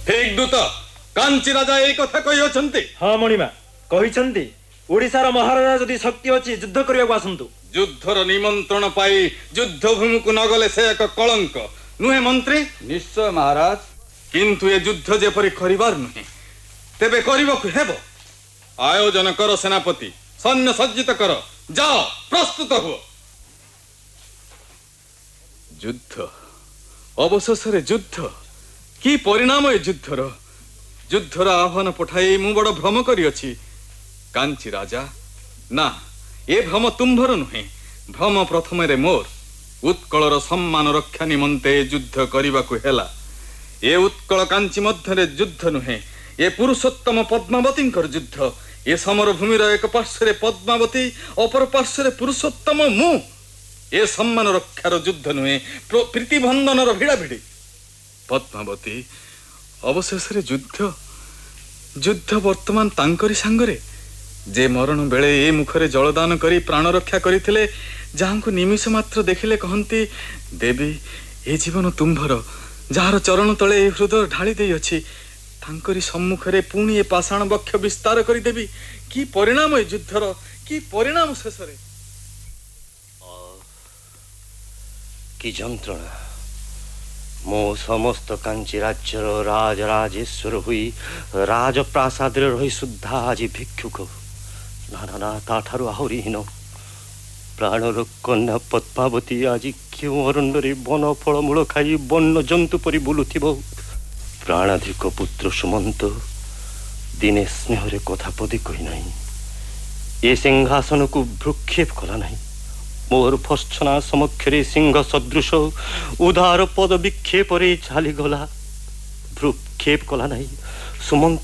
ठीक दूत कांची राजा ए कथा कहि अछंती। हाँ मणिमा कहिसंती ओडिसार महाराजा जदि शक्ति अछि युद्ध करिया आसंतु। युद्धर निमंत्रण पाई युद्ध भूमि को न गले से एक कलंक नुहे मंत्री। निश्चय महाराज, किंतु ए युद्ध जेपरि करिवार नुहे तेबे करिबकु हेबो। आयोजन कर सेनापति, सैन्य सज्जित कर, जाओ प्रस्तुत हुओ। युद्ध अवशेषरे युद्ध की परिणाम ए युद्धर आह्वान पठाई मु बड़ भ्रम करी अछि। कांची राजा ना ए भ्रम तुम्भर नुहे, भ्रम प्रथम रे मोर। उत्कलर सम्मान रक्षा निमंते युद्ध करिबाकु हेला। ए उत्कल कांची मध्यरे युद्ध नुहे, ए पुरुषोत्तम पद्मावतींकर युद्ध। ए समर भूमिर एक पार्श्वरे पद्मावती अपर पार्श्वरे पुरुषोत्तम मु। ए सम्मान रक्षार युद्ध नुहे, प्रीति बंधनर भिड़ा भिड़ी। पद्मावती अवशेषरे युद्ध वर्तमान तांकरी सांगरे जे मरण बेले ए मुखरे जलदान करी प्राण रक्षा करिथिले, जाहांको निमिष मात्र देखिले कहंती देवी ए जीवन तुम्भर, जार चरण तले ए हृदय ढाली देई अछि, तांकरी सम्मुखरे पुणी ए पाषाण बक्ष विस्तार करी देवी। की परिणाम ए युद्धर, की परिणाम शेषरे। की जंत्रणा मो समस्त कांची राज्यर राजराजेश्वर हुई राजप्रासाद रही सुधा आज भिक्षुक ना ना ना ताठारु आहुरी हीन। प्राणर कन्या पद्मावती आज क्यों अरण्य वन फलमूल खाई वन्य जंतु परि बुलुथिब। प्राणाधिक पुत्र सुमंत दिने स्नेहरे कथा पदे कही नहीं, ए सिंहासन को भ्रुक्षेप कला नहीं। मोर फर्छना समक्षरे सिंह सदृश उदार पद विक्षेपरे चालीगला, भ्रुक्षेप कला नहीं। सुमंत